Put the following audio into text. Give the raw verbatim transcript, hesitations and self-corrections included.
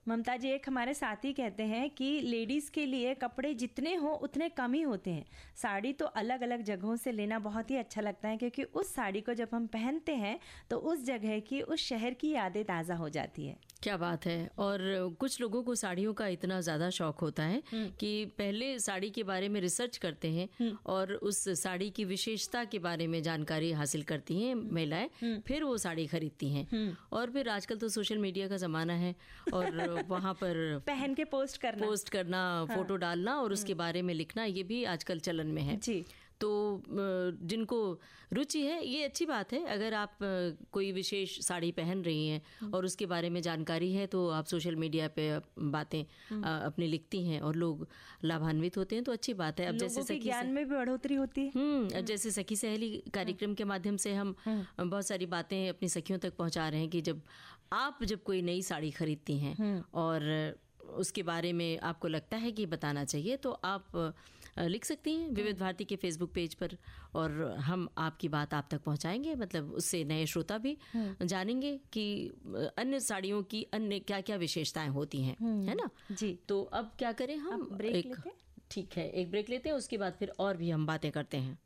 ममता जी, एक हमारे साथी कहते हैं कि लेडीज़ के लिए कपड़े जितने हो उतने कम ही होते हैं। साड़ी तो अलग अलग जगहों से लेना बहुत ही अच्छा लगता है, क्योंकि उस साड़ी को जब हम पहनते हैं तो उस जगह की, उस शहर की यादें ताज़ा हो जाती है। क्या बात है। और कुछ लोगों को साड़ियों का इतना ज़्यादा शौक होता है कि पहले साड़ी के बारे में रिसर्च करते हैं और उस साड़ी की विशेषता के बारे में जानकारी हासिल करती हैं महिलाएं, फिर वो साड़ी खरीदती हैं। और फिर आजकल तो सोशल मीडिया का ज़माना है और वहाँ पर पहन के पोस्ट करना पोस्ट करना हाँ। फोटो डालना और उसके बारे में लिखना, ये भी आजकल चलन में है जी। तो जिनको रुचि है, ये अच्छी बात है। अगर आप कोई विशेष साड़ी पहन रही हैं और उसके बारे में जानकारी है तो आप सोशल मीडिया पे बातें अपनी लिखती हैं और लोग लाभान्वित होते हैं, तो अच्छी बात है। अब जैसे सखी ज्ञान में भी बढ़ोतरी होती है। हम्म जैसे सखी सहेली कार्यक्रम के माध्यम से हम बहुत सारी बातें अपनी सखियों तक पहुंचा रहे हैं कि जब आप जब कोई नई साड़ी खरीदती हैं और उसके बारे में आपको लगता है कि बताना चाहिए, तो आप लिख सकती हैं विविध भारती के फेसबुक पेज पर और हम आपकी बात आप तक पहुंचाएंगे। मतलब उससे नए श्रोता भी जानेंगे कि अन्य साड़ियों की अन्य क्या क्या विशेषताएं होती हैं, है ना जी। तो अब क्या करें, हम ब्रेक एक लेते हैं। ठीक है, एक ब्रेक लेते हैं, उसके बाद फिर और भी हम बातें करते हैं।